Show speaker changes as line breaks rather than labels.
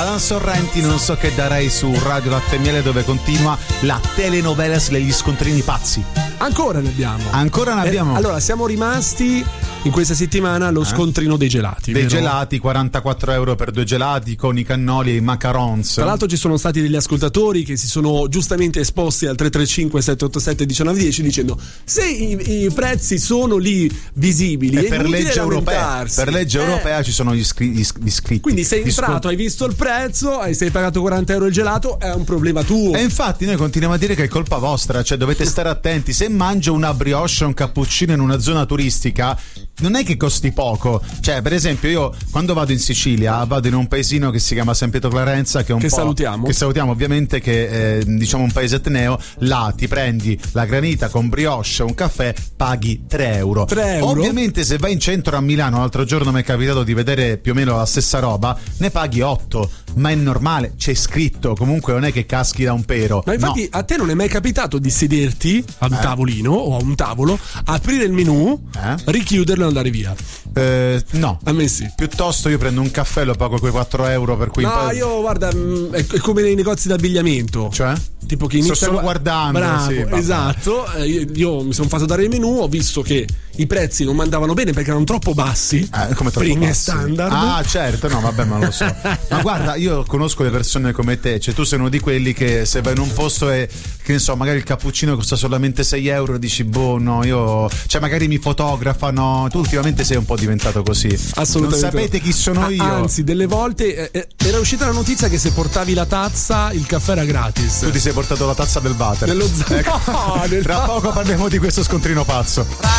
Alan Sorrenti, non so che darei su Radio Latte e Miele, dove continua la telenovelas degli scontrini pazzi.
Ancora ne abbiamo.
Ancora ne abbiamo.
Allora, siamo rimasti in questa settimana allo scontrino dei gelati.
Dei
vero?
gelati, 44 euro per 2 gelati con i cannoli e i macarons.
Tra l'altro ci sono stati degli ascoltatori che si sono giustamente esposti al 335 787 1910 dicendo: se i prezzi sono lì visibili,
e
è
per
inutile
legge europea,
lamentarsi.
per legge europea ci sono gli iscritti.
Quindi sei entrato, hai visto il prezzo, sei pagato 40 euro il gelato, è un problema tuo.
E infatti noi continuiamo a dire che è colpa vostra, cioè dovete stare attenti. Se mangio una brioche o un cappuccino in una zona turistica, non è che costi poco. Cioè, per esempio, io quando vado in Sicilia vado in un paesino che si chiama San Pietro Clarenza, che è un
che
salutiamo ovviamente, che è diciamo un paese etneo. Là ti prendi la granita con brioche, un caffè, paghi 3 euro.
3 euro?
Ovviamente se vai in centro a Milano, l'altro giorno mi è capitato di vedere più o meno la stessa roba, ne paghi 8, ma è normale, c'è scritto, comunque non è che caschi da un pero.
Ma infatti a te non è mai capitato di sederti a un tavolino o a un tavolo, aprire il menù, richiuderlo e andare via?
No.
A me sì.
Piuttosto io prendo un caffè, lo pago quei 4 euro, per cui
io guarda, è come nei negozi d'abbigliamento.
Cioè?
Tipo che inizia
sto solo guardando.
Bravo,
sì,
esatto. Io mi sono fatto dare il menù, ho visto che i prezzi non mandavano bene perché erano troppo bassi.
Come troppo
primi
bassi?
standard.
Ah, certo, no, vabbè, ma lo so. Ma guarda, io conosco le persone come te, cioè tu sei uno di quelli che se vai in un posto e, che ne so, magari il cappuccino costa solamente 6 euro e dici, boh, no, io, cioè magari mi fotografano. Tu ultimamente sei un po' diventato così.
Assolutamente.
Non sapete chi sono io.
Anzi, delle volte era uscita la notizia che se portavi la tazza il caffè era gratis.
Tu ti sei portato la tazza del water.
Nello
Tra poco parliamo di questo scontrino pazzo.